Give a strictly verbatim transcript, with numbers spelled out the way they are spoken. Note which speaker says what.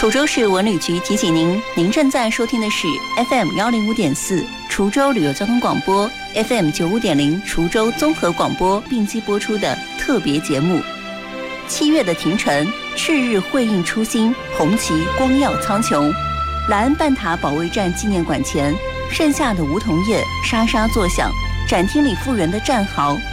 Speaker 1: 滁州市文旅局提醒您，您正在收听的是 F M 一零五点四滁州旅游交通广播 ，F M 九五点零滁州综合广播并机播出的特别节目。七月的庭城，赤日辉映初心，红旗光耀苍穹。莱恩半塔保卫战纪念馆前，盛夏的梧桐叶沙沙作响，展厅里复原的战壕